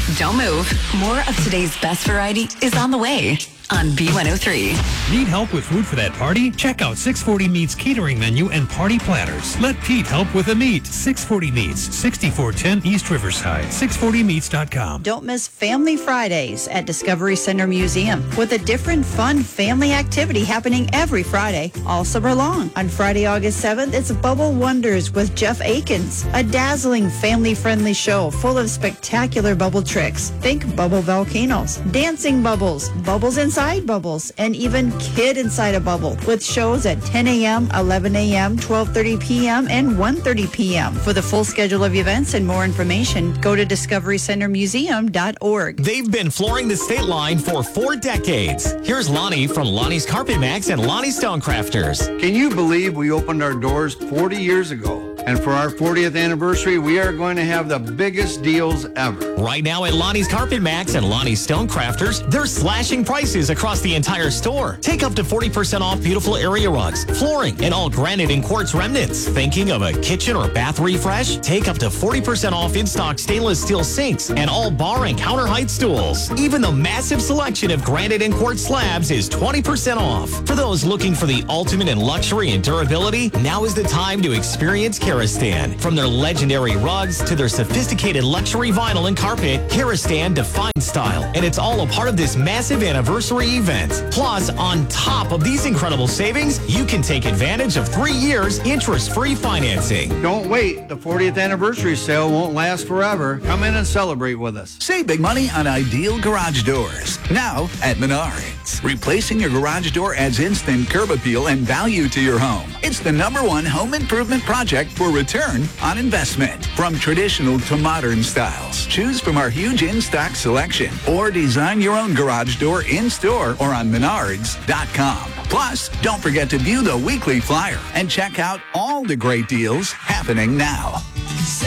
Don't move. More of today's best variety is on the way on B103. Need help with food for that party? Check out 640 Meats catering menu and party platters. Let Pete help with the meat. 640 Meats, 6410 East Riverside. 640meats.com. Don't miss Family Fridays at Discovery Center Museum with a different fun family activity happening every Friday all summer long. On Friday, August 7th, it's Bubble Wonders with Jeff Akins, a dazzling family-friendly show full of spectacular bubble tricks. Think bubble volcanoes, dancing bubbles, bubbles inside bubbles, and even kid inside a bubble with shows at 10 a.m., 11 a.m., 12:30 p.m., and 1:30 p.m. For the full schedule of events and more information, go to discoverycentermuseum.org. They've been flooring the state line for 4 decades. Here's Lonnie from Lonnie's Carpet Max and Lonnie Stonecrafters. Can you believe we opened our doors 40 years ago? And for our 40th anniversary, we are going to have the biggest deals ever. Right now at Lonnie's Carpet Max and Lonnie's Stonecrafters, they're slashing prices across the entire store. Take up to 40% off beautiful area rugs, flooring, and all granite and quartz remnants. Thinking of a kitchen or bath refresh? Take up to 40% off in-stock stainless steel sinks and all bar and counter height stools. Even the massive selection of granite and quartz slabs is 20% off. For those looking for the ultimate in luxury and durability, now is the time to experience Karastan. From their legendary rugs to their sophisticated luxury vinyl and carpet, Karastan defines style, and it's all a part of this massive anniversary event. Plus, on top of these incredible savings, you can take advantage of 3 years interest-free financing. Don't wait. The 40th anniversary sale won't last forever. Come in and celebrate with us. Save big money on ideal garage doors. Now at Menards. Replacing your garage door adds instant curb appeal and value to your home. It's the #1 home improvement project for return on investment. From traditional to modern styles, choose from our huge in-stock selection or design your own garage door in-store or on Menards.com. Plus, don't forget to view the weekly flyer and check out all the great deals happening now.